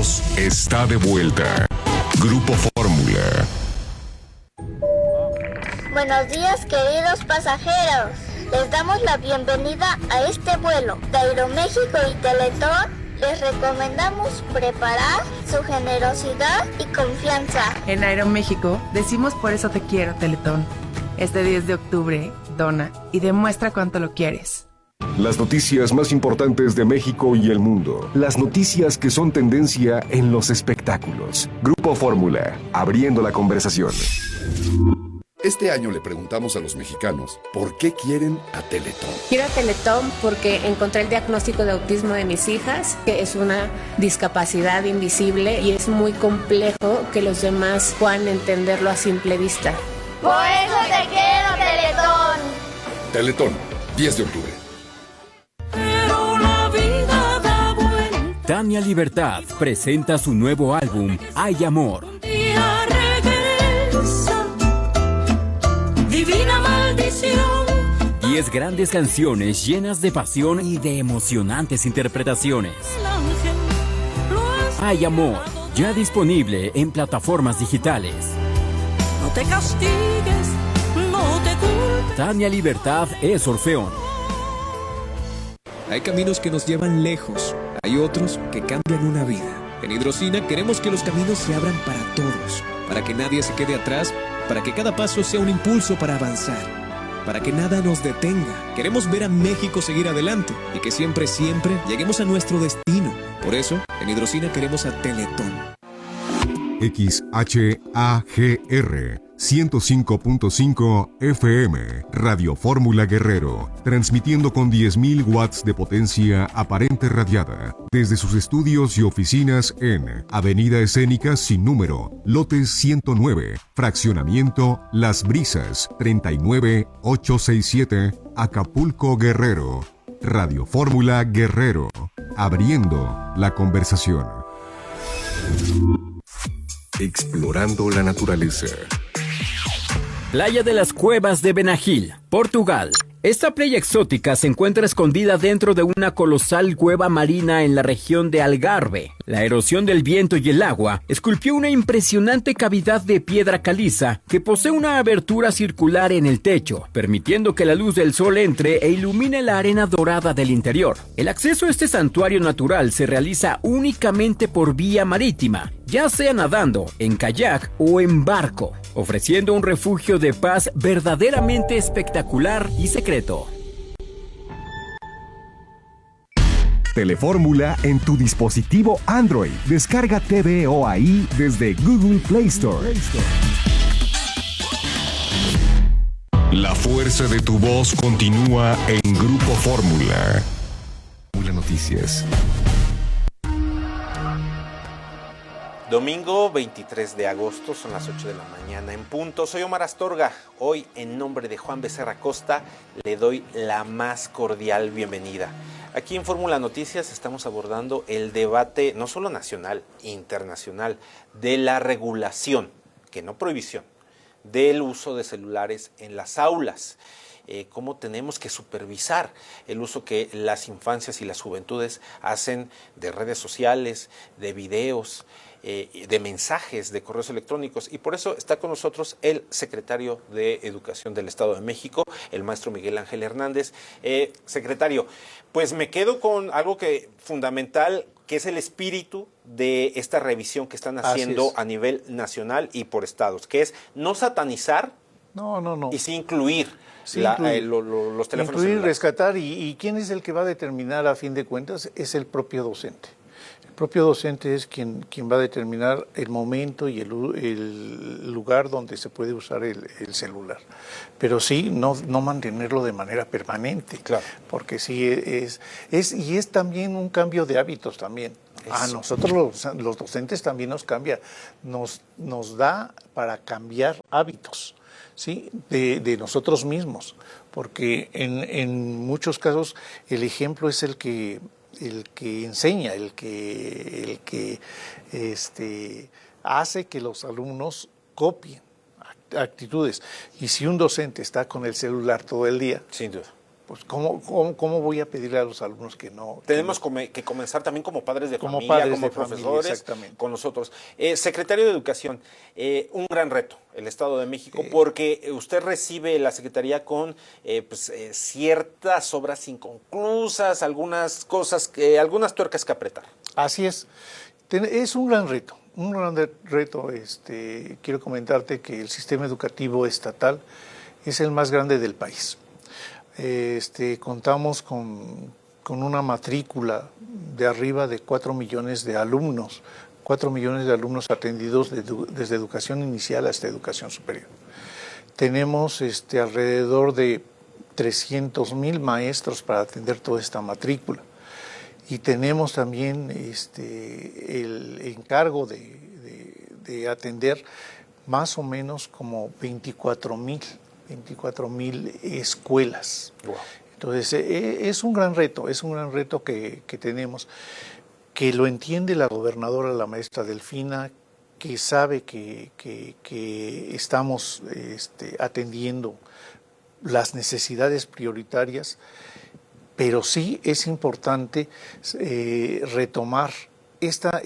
Unidos está de vuelta. Grupo Fórmula. Buenos días, queridos pasajeros. Les damos la bienvenida a este vuelo de Aeroméxico y Teletón. Les recomendamos preparar su generosidad y confianza. En Aeroméxico decimos por eso te quiero, Teletón. Este 10 de octubre, dona y demuestra cuánto lo quieres. Las noticias más importantes de México y el mundo. Las noticias que son tendencia en los espectáculos. Grupo Fórmula, abriendo la conversación. Este año le preguntamos a los mexicanos por qué quieren a Teletón. Quiero a Teletón porque encontré el diagnóstico de autismo de mis hijas, que es una discapacidad invisible y es muy complejo que los demás puedan entenderlo a simple vista. Por eso te quiero, Teletón. Teletón, 10 de octubre. Tania Libertad presenta su nuevo álbum, Hay Amor. Divina maldición. 10 grandes canciones llenas de pasión y de emocionantes interpretaciones. Hay Amor, ya disponible en plataformas digitales. No te castigues, no te culpes. Tania Libertad es Orfeón. Hay caminos que nos llevan lejos, hay otros que cambian una vida. En Hidrocina queremos que los caminos se abran para todos, para que nadie se quede atrás, para que cada paso sea un impulso para avanzar, para que nada nos detenga. Queremos ver a México seguir adelante y que siempre, siempre lleguemos a nuestro destino. Por eso, en Hidrocina queremos a Teletón. XHAGR 105.5 FM, Radio Fórmula Guerrero, transmitiendo con 10.000 watts de potencia aparente radiada, desde sus estudios y oficinas en Avenida Escénica sin número, lote 109, fraccionamiento Las Brisas, 39867, Acapulco, Guerrero. Radio Fórmula Guerrero, abriendo la conversación. Explorando la naturaleza. Playa de las Cuevas de Benagil, Portugal. Esta playa exótica se encuentra escondida dentro de una colosal cueva marina en la región de Algarve. La erosión del viento y el agua esculpió una impresionante cavidad de piedra caliza que posee una abertura circular en el techo, permitiendo que la luz del sol entre e ilumine la arena dorada del interior. El acceso a este santuario natural se realiza únicamente por vía marítima, ya sea nadando, en kayak o en barco, ofreciendo un refugio de paz verdaderamente espectacular y secreto. Telefórmula en tu dispositivo Android. Descarga TVO ahí desde Google Play Store. La fuerza de tu voz continúa en Grupo Fórmula. Fórmula Noticias. Domingo 23 de agosto, son las 8 de la mañana en punto. Soy Omar Astorga. Hoy, en nombre de Juan Becerra Costa, le doy la más cordial bienvenida. Aquí en Fórmula Noticias estamos abordando el debate, no solo nacional, internacional, de la regulación, que no prohibición, del uso de celulares en las aulas. Cómo tenemos que supervisar el uso que las infancias y las juventudes hacen de redes sociales, de videos, de mensajes, de correos electrónicos. Y por eso está con nosotros el secretario de Educación del Estado de México, el maestro Miguel Ángel Hernández. Secretario, pues me quedo con algo fundamental, que es el espíritu de esta revisión que están haciendo a nivel nacional y por estados, que es no satanizar y sí incluir. Los teléfonos incluir, celulares. rescatar, y quién es el que va a determinar a fin de cuentas es el propio docente. El propio docente es quien va a determinar el momento y el lugar donde se puede usar el celular. Pero sí, no mantenerlo de manera permanente, claro, porque sí es también un cambio de hábitos también. A nosotros los docentes también nos cambia, nos da para cambiar hábitos, ¿sí? De nosotros mismos, porque en muchos casos el ejemplo es el que enseña, el que hace que los alumnos copien actitudes. Y si un docente está con el celular todo el día, sin duda, pues ¿cómo voy a pedirle a los alumnos que no? Tenemos que comenzar también como padres de como familia, padres como de profesores, familia, con nosotros. Secretario de Educación, un gran reto, el Estado de México, porque usted recibe la Secretaría con ciertas obras inconclusas, algunas cosas, algunas tuercas que apretar. Así es. Es un gran reto. Un gran reto. Quiero comentarte que el sistema educativo estatal es el más grande del país. Contamos con una matrícula de arriba de 4 millones de alumnos, 4 millones de alumnos atendidos desde educación inicial hasta educación superior. Tenemos alrededor de 300,000 maestros para atender toda esta matrícula. Y tenemos también el encargo de atender más o menos como 24,000 escuelas. Wow. Entonces, es un gran reto que tenemos, que lo entiende la gobernadora, la maestra Delfina, que sabe que estamos atendiendo las necesidades prioritarias, pero sí es importante retomar esta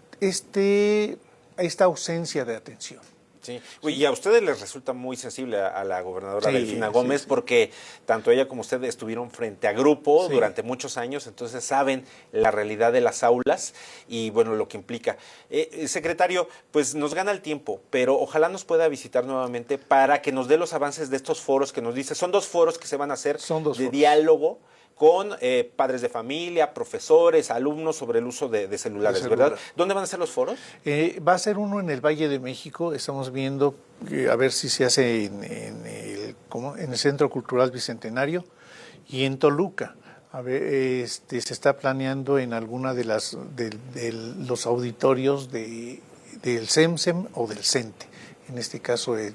ausencia de atención. Sí. Y a ustedes les resulta muy sensible a la gobernadora Delfina Gómez, porque tanto ella como usted estuvieron frente a grupo durante muchos años, entonces saben la realidad de las aulas y bueno, lo que implica. Secretario, pues nos gana el tiempo, pero ojalá nos pueda visitar nuevamente para que nos dé los avances de estos foros que nos dice. Son 2 foros que se van a hacer de diálogo con padres de familia, profesores, alumnos sobre el uso de celulares, ¿verdad? ¿Dónde van a ser los foros? Va a ser uno en el Valle de México. Estamos viendo a ver si se hace en el Centro Cultural Bicentenario y en Toluca. A ver, se está planeando en alguna de los auditorios del CEMSEM o del CENTE. En este caso en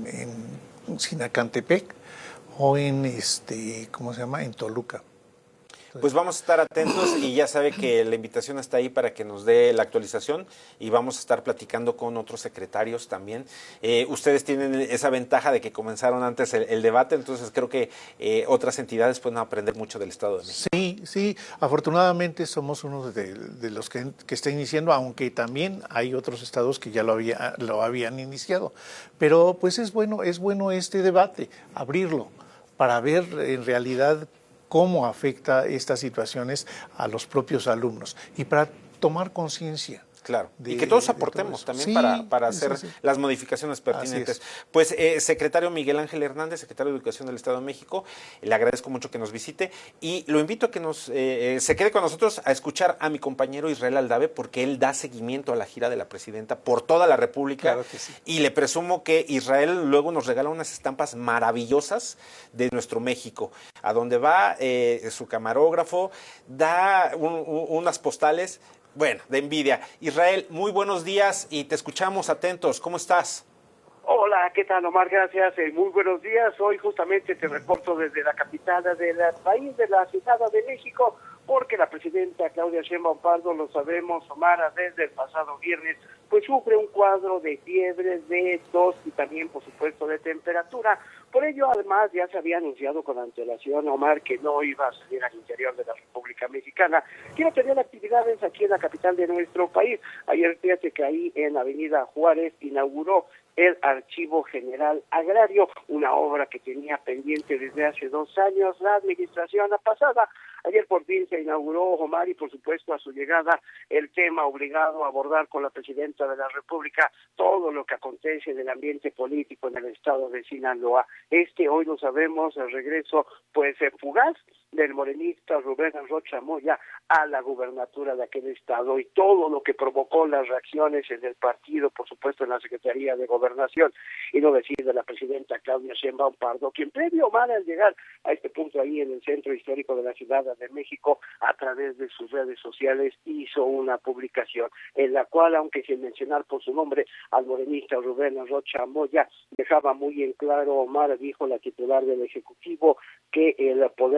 Sinacantepec o en en Toluca. Pues vamos a estar atentos y ya sabe que la invitación está ahí para que nos dé la actualización y vamos a estar platicando con otros secretarios también. Ustedes tienen esa ventaja de que comenzaron antes el debate, entonces creo que otras entidades pueden aprender mucho del Estado de México. Sí, afortunadamente somos uno de los que está iniciando, aunque también hay otros estados que ya lo habían iniciado. Pero pues es bueno este debate, abrirlo, para ver en realidad cómo afecta estas situaciones a los propios alumnos y para tomar conciencia. Claro, y que todos aportemos también para hacer las modificaciones pertinentes. Pues, secretario Miguel Ángel Hernández, secretario de Educación del Estado de México, le agradezco mucho que nos visite y lo invito a que se quede con nosotros a escuchar a mi compañero Israel Aldave, porque él da seguimiento a la gira de la presidenta por toda la República. Claro que sí. Y le presumo que Israel luego nos regala unas estampas maravillosas de nuestro México, a donde va su camarógrafo, da unas postales. Bueno, de envidia. Israel, muy buenos días y te escuchamos atentos. ¿Cómo estás? Hola, ¿qué tal, Omar? Gracias. Muy buenos días. Hoy justamente te reporto desde la capital del país, de la Ciudad de México, porque la presidenta Claudia Sheinbaum Pardo, lo sabemos, Omar, desde el pasado viernes, pues sufre un cuadro de fiebre, de tos y también, por supuesto, de temperatura. Por ello, además, ya se había anunciado con antelación, Omar, que no iba a salir al interior de la República Mexicana. Quiero tener actividades aquí en la capital de nuestro país. Ayer, fíjate que ahí en Avenida Juárez inauguró el Archivo General Agrario, una obra que tenía pendiente desde hace 2 años la administración pasada. Ayer por fin se inauguró, Omar, y por supuesto a su llegada el tema obligado a abordar con la presidenta de la República todo lo que acontece en el ambiente político en el estado de Sinaloa. Hoy lo sabemos, el regreso pues fugaz del morenista Rubén Rocha Moya a la gubernatura de aquel estado y todo lo que provocó las reacciones en el partido, por supuesto en la Secretaría de Gobernación, y no decir de la presidenta Claudia Sheinbaum Pardo, quien previo, Omar, al llegar a este punto ahí en el centro histórico de la Ciudad de México, a través de sus redes sociales hizo una publicación en la cual, aunque sin mencionar por su nombre al morenista Rubén Rocha Moya, dejaba muy en claro, Omar, dijo la titular del Ejecutivo, que el poder se imprime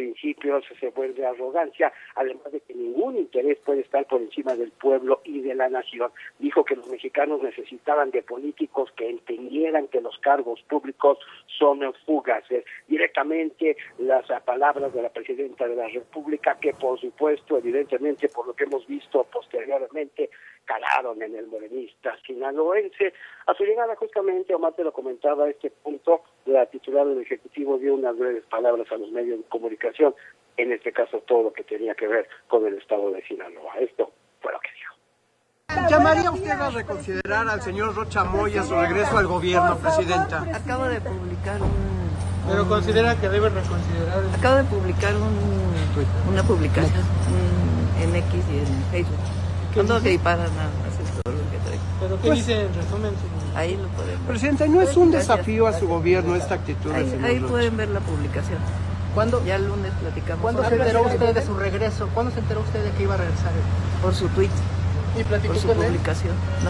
principios se vuelve arrogancia, además de que ningún interés puede estar por encima del pueblo y de la nación. Dijo que los mexicanos necesitaban de políticos que entendieran que los cargos públicos son fugaces. Directamente las palabras de la presidenta de la República, que por supuesto, evidentemente, por lo que hemos visto posteriormente, calaron en el morenista sinaloense. A su llegada, justamente, Omar te lo comentaba, a este punto, la titular del Ejecutivo dio unas breves palabras a los medios de comunicación, en este caso todo lo que tenía que ver con el estado de Sinaloa. Esto fue lo que dijo. ¿Llamaría usted a reconsiderar al señor Rocha Moya su regreso al gobierno, presidenta? Acabo de publicar ¿Pero considera que debe reconsiderar? Acabo de publicar una publicación en X y en Facebook. No que para nada más es todo lo que traigo. ¿Pero qué dice en resumen? Ahí lo pueden ver. Presidenta, ¿no es un desafío a su gobierno esta actitud del señor Ahí Rocha? pueden ver la publicación. ¿Cuándo? Ya el lunes platicamos. ¿Cuándo se enteró usted de su regreso? ¿Cuándo se enteró usted de que iba a regresar? Por su tweet. ¿Y platicó por su con él? publicación. No.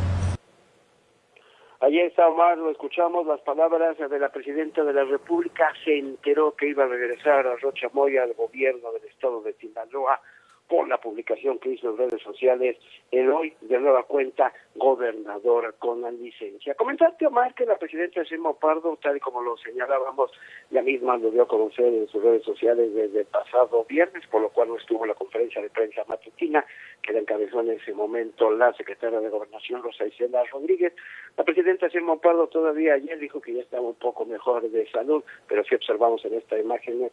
Allí está, Omar, lo escuchamos, las palabras de la presidenta de la República. Se enteró que iba a regresar a Rocha Moya al gobierno del estado de Sinaloa por la publicación que hizo en redes sociales el hoy de nueva cuenta gobernador con la licencia. Comentarte, Omar, que la presidenta Sheinbaum Pardo, tal y como lo señalábamos, la misma lo dio a conocer en sus redes sociales desde el pasado viernes, por lo cual no estuvo en la conferencia de prensa matutina que la encabezó en ese momento la secretaria de Gobernación, Rosa Isela Rodríguez. La presidenta Sheinbaum Pardo todavía ayer dijo que ya estaba un poco mejor de salud, pero sí observamos en esta imagen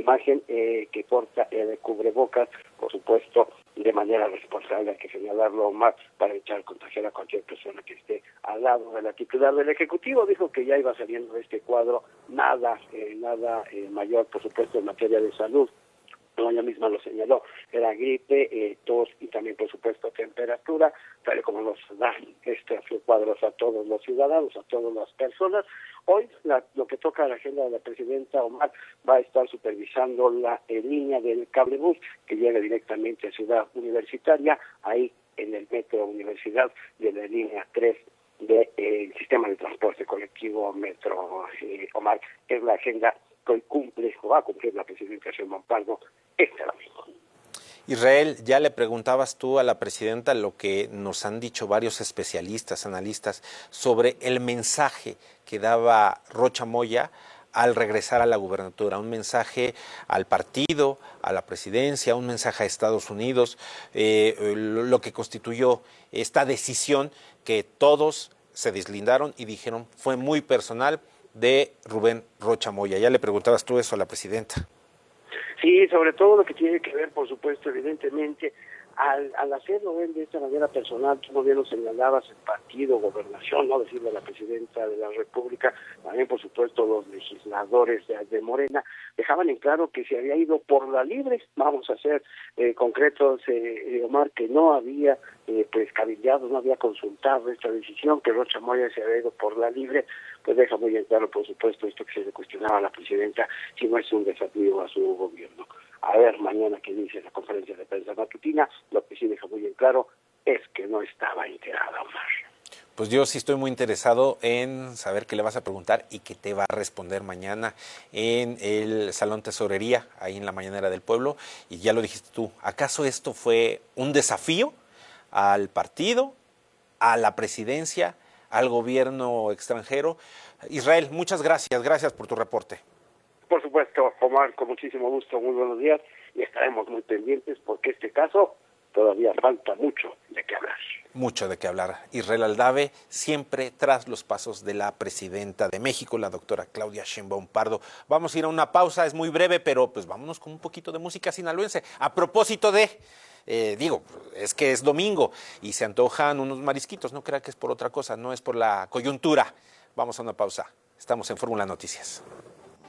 que porta el cubrebocas, por supuesto, de manera responsable, hay que señalarlo más para evitar contagiar a cualquier persona que esté al lado de la titular del Ejecutivo. Dijo que ya iba saliendo de este cuadro, nada mayor, por supuesto, en materia de salud. No, ella misma lo señaló, era gripe, tos y también, por supuesto, temperatura, tal y como nos da estos cuadros a todos los ciudadanos, a todas las personas. Hoy, lo que toca a la agenda de la presidenta, Omar, va a estar supervisando la línea del cablebús que llega directamente a Ciudad Universitaria, ahí en el Metro Universidad de la línea 3 del sistema de transporte colectivo Metro. Omar, es la agenda que hoy cumple o va a cumplir la presidenta Sheinbaum Pardo este domingo. Israel, ya le preguntabas tú a la presidenta lo que nos han dicho varios especialistas, analistas, sobre el mensaje que daba Rocha Moya al regresar a la gubernatura, un mensaje al partido, a la presidencia, un mensaje a Estados Unidos, lo que constituyó esta decisión que todos se deslindaron y dijeron fue muy personal de Rubén Rocha Moya. Ya le preguntabas tú eso a la presidenta. Sí, sobre todo lo que tiene que ver, por supuesto, evidentemente, al hacerlo de esta manera personal, tú bien lo señalabas, el partido, gobernación, no decirle a la presidenta de la República, también por supuesto los legisladores de Morena, dejaban en claro que se había ido por la libre. Vamos a ser concretos, Omar, que no había cabildeado, no había consultado esta decisión, que Rocha Moya se había ido por la libre, pues deja muy en claro, por supuesto, esto que se le cuestionaba a la presidenta, si no es un desafío a su gobierno. A ver mañana qué dice la conferencia de prensa matutina, lo que sí deja muy en claro es que no estaba enterada, Omar. Pues yo sí estoy muy interesado en saber qué le vas a preguntar y qué te va a responder mañana en el Salón Tesorería, ahí en la Mañanera del Pueblo. Y ya lo dijiste tú, ¿acaso esto fue un desafío al partido, a la presidencia, al gobierno extranjero? Israel, muchas gracias, gracias por tu reporte. Por supuesto, Omar, con muchísimo gusto, muy buenos días, y estaremos muy pendientes porque este caso todavía falta mucho de qué hablar. Mucho de qué hablar. Israel Aldave, siempre tras los pasos de la presidenta de México, la doctora Claudia Sheinbaum Pardo. Vamos a ir a una pausa, es muy breve, pero pues vámonos con un poquito de música sinaloense. A propósito de, es que es domingo y se antojan unos marisquitos, no crea que es por otra cosa, no es por la coyuntura. Vamos a una pausa, estamos en Fórmula Noticias.